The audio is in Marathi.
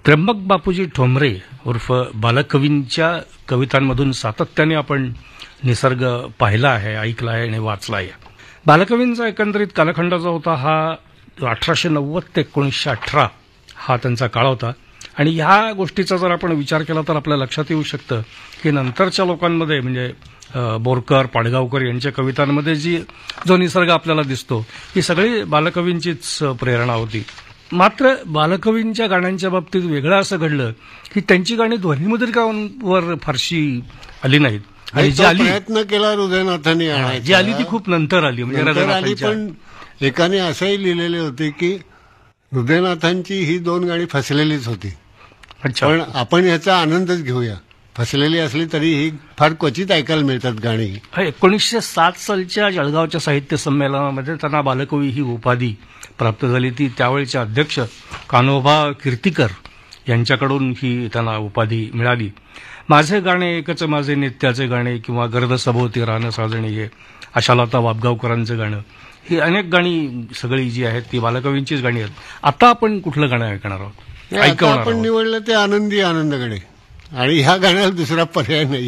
त्र्यंबक बापूजी ठोंबरे उर्फ बालकवींच्या कवितांमधून सातत्याने आपण निसर्ग पाहिला आहे, ऐकला आहे आणि वाचला आहे. बालकवींचा एकंदरीत कालखंड जो होता हा 1890 ते 1918 हा त्यांचा काळ होता. आणि ह्या गोष्टीचा जर आपण विचार केला तर आपल्या लक्षात येऊ शकतं की नंतरच्या लोकांमध्ये म्हणजे बोरकर, पाडगावकर यांच्या कवितांमध्ये जो निसर्ग आपल्याला दिसतो ही सगळी बालकवींचीच प्रेरणा होती. मात्र बालकवींच्या गाण्यांच्या बाबतीत वेगळं असं घडलं की त्यांची गाणी ध्वनिमुद्रिकांवर फारशी आली नाहीत. आणि जी आली प्रयत्न केला हृदयनाथांनी जी आली ती खूप नंतर आली. म्हणजे हृदयनाथांच्या पण एकाने असंही लिहिलेले होते की हृदयनाथांची ही 2 गाणी फसलेलीच होती. अच्छा. पण आपण याचा आनंदच घेऊया. फसलेली असली तरी ही फार क्वचित ऐकायला मिळतात गाणी. 1907 सालच्या जळगावच्या साहित्य संमेलनामध्ये त्यांना बालकवी ही उपाधी प्राप्त झाली. ती त्यावेळेचे अध्यक्ष कान्होबा कीर्तीकर यांच्याकडून ही त्यांना उपाधी मिळाली. माझे गाणे एकच माझे नित्याचे गाणे किंवा गर्द सभोवती रान साजणे हे आशालता वाबगावकरांचं गाणं, ही अनेक गाणी सगळी जी आहेत ती बालकवींचीच गाणी आहेत. आता आपण कुठलं गाणं ऐकणार आहोत? आता आपण निवडलं ते आनंदी आनंदगडे आणि ह्या गाण्याला दुसरा पर्याय नाही.